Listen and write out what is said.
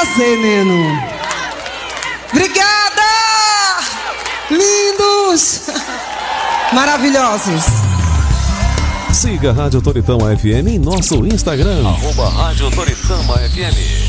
você, Neno. Obrigada! Lindos! Maravilhosos! Siga a Rádio Toritama FM em nosso Instagram. @Rádio Toritama FM.